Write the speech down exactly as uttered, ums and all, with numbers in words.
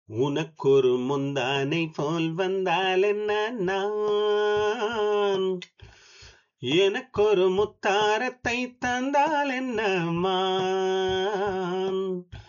உனக்கொரு முந்தானை போல் வந்தால் என்ன நான் எனக்கொரு முத்தாரத்தை தந்தால் என்ன மான்